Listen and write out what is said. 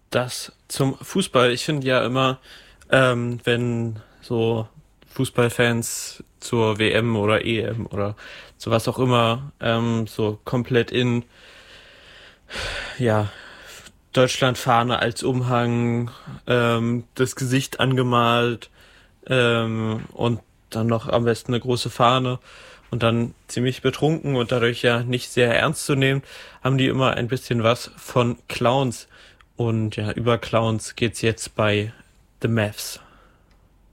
Das zum Fußball. Ich finde ja immer, wenn so Fußballfans zur WM oder EM oder zu was auch immer so komplett in ja Deutschlandfahne als Umhang, das Gesicht angemalt und dann noch am besten eine große Fahne und dann ziemlich betrunken und dadurch ja nicht sehr ernst zu nehmen, haben die immer ein bisschen was von Clowns. Und ja, über Clowns geht's jetzt bei The Mavs.